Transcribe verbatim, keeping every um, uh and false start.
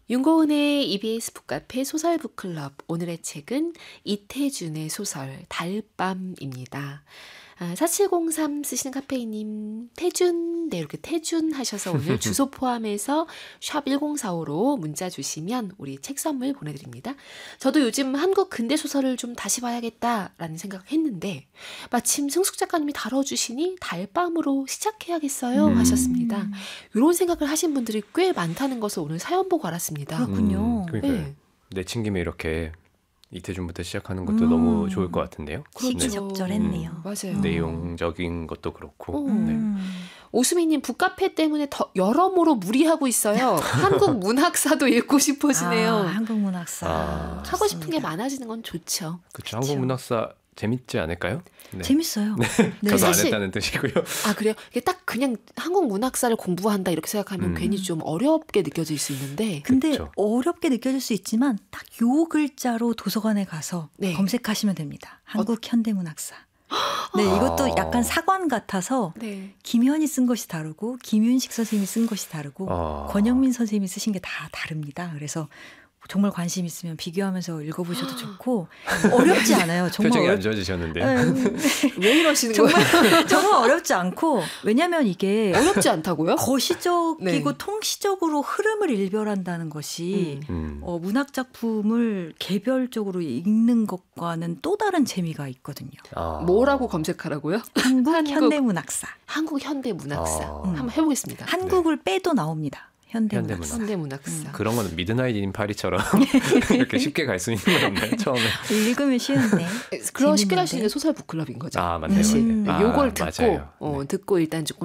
윤고은의 이비에스 북카페 소설 북클럽. 오늘의 책은 이태준의 소설 달밤입니다. 아, 사칠공삼 쓰시는 카페이님, 태준, 네, 이렇게 태준 하셔서 오늘 주소 포함해서 샵 일공사오로 문자 주시면 우리 책 선물 보내드립니다. 저도 요즘 한국 근대소설을 좀 다시 봐야겠다라는 생각을 했는데 마침 승숙 작가님이 다뤄주시니 달밤으로 시작해야겠어요 음. 하셨습니다. 이런 생각을 하신 분들이 꽤 많다는 것을 오늘 사연 보고 알았습니다. 그렇군요. 음, 그러니까 네. 내친 김에 이렇게 이태준부터 시작하는 것도 음. 너무 좋을 것 같은데요. 시기적절했네요. 음, 맞아요. 네. 내용적인 것도 그렇고. 어. 네. 음. 오수미님, 북카페 때문에 더 여러모로 무리하고 있어요. 한국 문학사도 읽고 싶어지네요. 아, 한국 문학사. 아. 하고 싶은 게 좋습니다. 많아지는 건 좋죠. 그렇죠. 한국 문학사 재밌지 않을까요? 네. 재밌어요. 네. 저도 사실- 안 했다는 뜻이고요. 아, 그래요? 이게 딱 그냥 한국 문학사를 공부한다 이렇게 생각하면 음. 괜히 좀 어렵게 느껴질 수 있는데 근데 그쵸. 어렵게 느껴질 수 있지만 딱 요 글자로 도서관에 가서 네. 검색하시면 됩니다. 한국 현대문학사. 네, 이것도 아. 약간 사관 같아서 네. 김현이 쓴 것이 다르고 김윤식 선생님이 쓴 것이 다르고 아. 권영민 선생님이 쓰신 게 다 다릅니다. 그래서 정말 관심 있으면 비교하면서 읽어보셔도 좋고 어렵지 않아요. 정말 표정이 안 어렵... 좋아지셨는데. 네, 왜 이러시는 정말 거예요? 정말 어렵지 않고 왜냐하면 이게 어렵지 않다고요? 거시적이고 네. 통시적으로 흐름을 일별한다는 것이 음. 음. 어, 문학 작품을 개별적으로 읽는 것과는 또 다른 재미가 있거든요. 아. 뭐라고 검색하라고요? 한국, 한국- 현대문학사. 한국 현대문학사. 아. 한번 해보겠습니다. 한국을 빼도 나옵니다. 현대문학사. 현대문학사. 현대문학사. 그런 거는 미드나잇 인 파리처럼 이렇게 쉽게 갈 수 있는 건가요? 처음에. 읽으면 쉬운데. 그런 쉽게 갈 수 재밌는데. 있는 소설 북클럽인 거죠. 아, 맞네요. 사실. 음. 맞네요. 요걸 아, 듣고 맞아요. 어, 네. 듣고 일단 조금